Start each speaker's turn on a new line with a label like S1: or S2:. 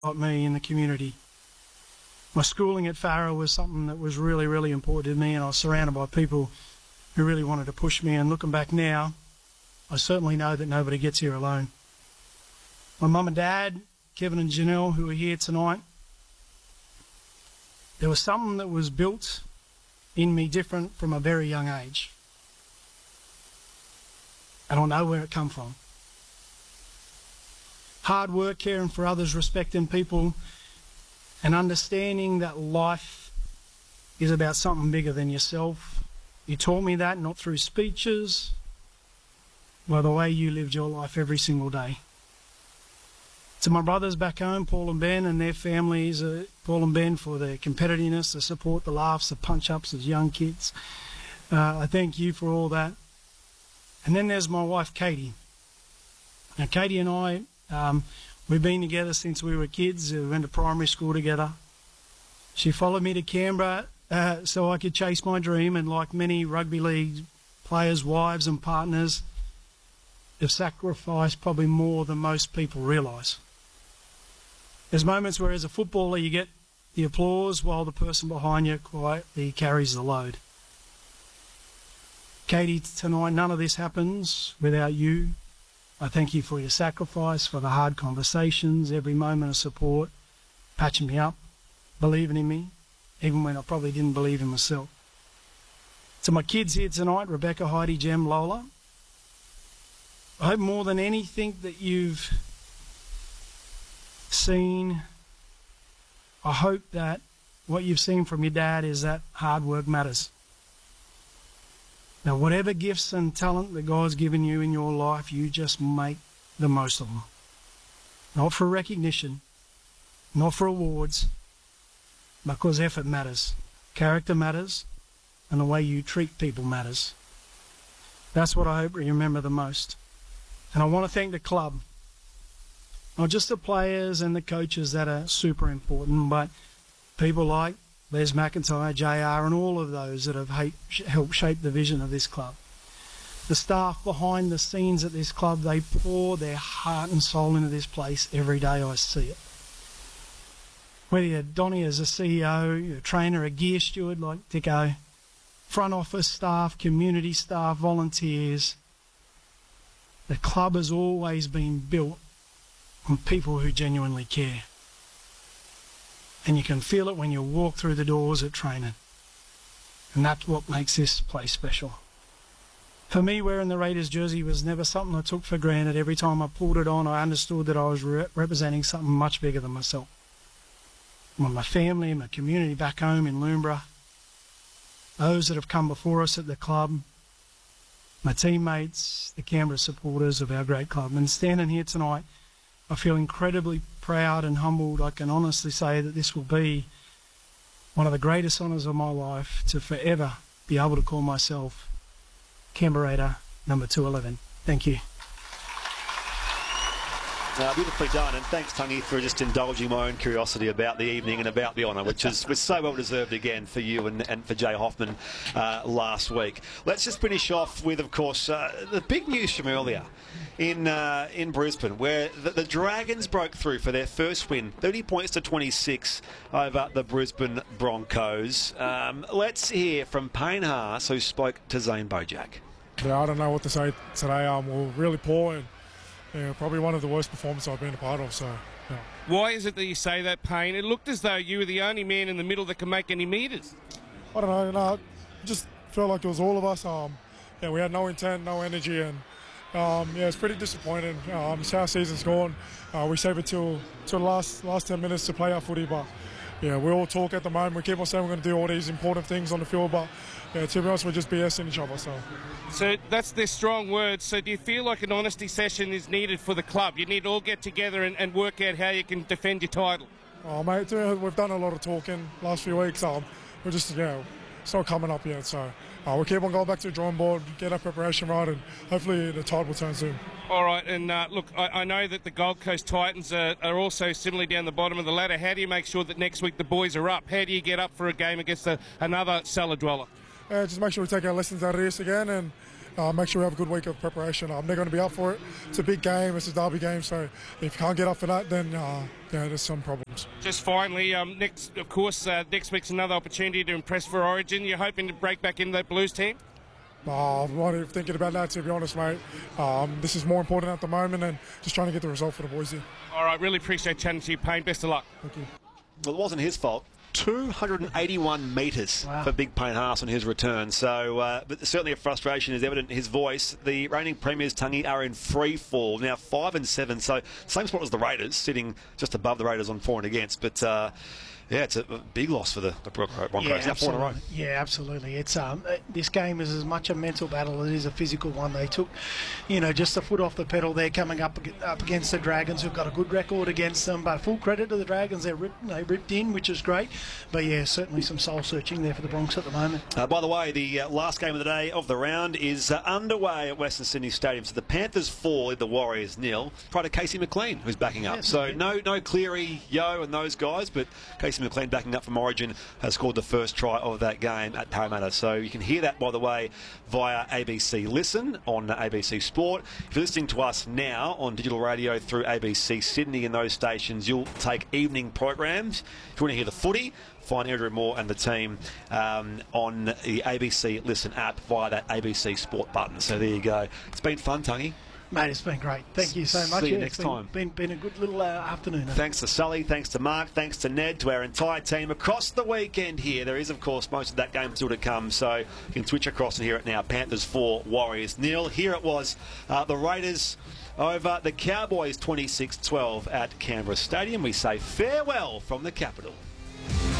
S1: like me in the community. My schooling at Farrer was something that was really, really important to me, and I was surrounded by people who really wanted to push me. And looking back now, I certainly know that nobody gets here alone. My mum and dad, Kevin and Janelle, who are here tonight, there was something that was built in me different from a very young age. I don't know where it come from. Hard work, caring for others, respecting people, and understanding that life is about something bigger than yourself. You taught me that, not through speeches, by the way you lived your life every single day. To my brothers back home, Paul and Ben and their families, Paul and Ben for their competitiveness, the support, the laughs, the punch-ups as young kids. I thank you for all that. And then there's my wife, Katie. Now, Katie and I, we've been together since we were kids. We went to primary school together. She followed me to Canberra so I could chase my dream, and like many rugby league players' wives and partners, have sacrificed probably more than most people realise. There's moments where as a footballer you get the applause while the person behind you quietly carries the load. Katie, tonight none of this happens without you. I thank you for your sacrifice, for the hard conversations, every moment of support, patching me up, believing in me, even when I probably didn't believe in myself. To my kids here tonight, Rebecca, Heidi, Jem, Lola, I hope more than anything that you've seen, I hope that what you've seen from your dad is that hard work matters. Now, whatever gifts and talent that God's given you in your life, you just make the most of them. Not for recognition, not for awards, because effort matters, character matters, and the way you treat people matters. That's what I hope you remember the most. And I want to thank the club, not just the players and the coaches that are super important, but people like Les McIntyre, JR, and all of those that have helped shape the vision of this club. The staff behind the scenes at this club, they pour their heart and soul into this place every day I see it. Whether you're Donnie as a CEO, a trainer, a gear steward like Dicko, front office staff, community staff, volunteers, the club has always been built on people who genuinely care. And you can feel it when you walk through the doors at training. And that's what makes this place special. For me, wearing the Raiders jersey was never something I took for granted. Every time I pulled it on, I understood that I was representing something much bigger than myself. My family, my community back home in Loombra, those that have come before us at the club, my teammates, the Canberra supporters of our great club. And standing here tonight, I feel incredibly proud and humbled. I can honestly say that this will be one of the greatest honours of my life, to forever be able to call myself Canberra Raider number 211. Thank you.
S2: Beautifully done, and thanks, Tungy, for just indulging my own curiosity about the evening and about the honour, which was so well deserved again for you and for Jay Hoffman last week. Let's just finish off with, of course, the big news from earlier in Brisbane, where the Dragons broke through for their first win, 30 points to 26 over the Brisbane Broncos. Let's hear from Payne Haas, who spoke to Zane Bojack.
S3: Yeah, I don't know what to say today. We're really poor, and probably one of the worst performances I've been a part of. So, yeah.
S4: Why is it that you say that, Payne? It looked as though you were the only man in the middle that can make any metres.
S3: I don't know. No, just felt like it was all of us. We had no intent, no energy, and it's pretty disappointing. It's how our season's gone. We save it till the last 10 minutes to play our footy, but we all talk at the moment. We keep on saying we're going to do all these important things on the field, but to be honest, we're just BSing each other.
S4: So that's their strong words. So do you feel like an honesty session is needed for the club? You need to all get together and work out how you can defend your title.
S3: Oh, mate, we've done a lot of talking last few weeks. We're just, it's not coming up yet. So we'll keep on going back to the drawing board, get our preparation right, and hopefully the tide will turn soon. All
S4: right, and look, I know that the Gold Coast Titans are also similarly down the bottom of the ladder. How do you make sure that next week the boys are up? How do you get up for a game against another cellar dweller?
S3: Just make sure we take our lessons out of this again, and make sure we have a good week of preparation. They're going to be up for it. It's a big game. It's a derby game. So if you can't get up for that, then there's some problems.
S4: Just finally, next week's another opportunity to impress for Origin. You're hoping to break back into that Blues team?
S3: I'm not even thinking about that, to be honest, mate. This is more important at the moment and just trying to get the result for the boys here.
S4: All right, really appreciate chatting to you, Payne. Best of luck.
S3: Thank you.
S2: Well, it wasn't his fault. 281 metres for Big Payne Haas on his return. So, but certainly a frustration is evident in his voice. The reigning premiers, Tungy, are in free fall. Now 5-7, so same spot as the Raiders, sitting just above the Raiders on for and against. But yeah, it's a big loss for the Broncos. Now 4 in a row.
S1: Yeah, absolutely. It's this game is as much a mental battle as it is a physical one. They took, just a foot off the pedal there, coming up against the Dragons, who've got a good record against them. But full credit to the Dragons, they ripped in, which is great. But yeah, certainly some soul searching there for the Bronx at the moment.
S2: By the way, the last game of the day of the round is underway at Western Sydney Stadium. So the Panthers 4, the Warriors 0. Prior to Casey McLean, who's backing up. So no Cleary, Yo, and those guys, but Casey McLean backing up from Origin has scored the first try of that game at Parramatta. So you can hear that, by the way, via ABC Listen on ABC Sport. If you're listening to us now on digital radio through ABC Sydney and those stations, you'll take evening programs. If you want to hear the footy, find Andrew Moore and the team on the ABC Listen app via that ABC Sport button. So there you go. It's been fun, Tungy.
S1: Mate, it's been great. Thank you so much.
S2: See you next time.
S1: Been a good little afternoon.
S2: Thanks to Sully, thanks to Mark, thanks to Ned, to our entire team across the weekend here. There is, of course, most of that game still to come, so you can switch across and hear it now. Panthers 4, Warriors 0. Here it was, the Raiders over the Cowboys 26-12 at Canberra Stadium. We say farewell from the capital.